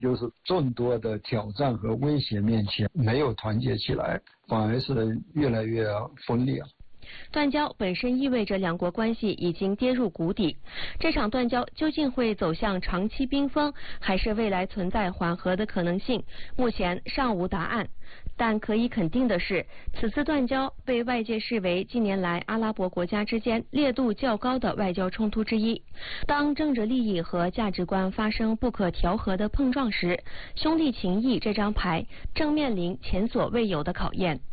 就是众多的挑战和威胁面前没有团结起来，反而是越来越分裂。 断交本身意味着两国关系已经跌入谷底，这场断交究竟会走向长期冰封，还是未来存在缓和的可能性，目前尚无答案。但可以肯定的是，此次断交被外界视为近年来阿拉伯国家之间烈度较高的外交冲突之一。当政治利益和价值观发生不可调和的碰撞时，兄弟情谊这张牌正面临前所未有的考验。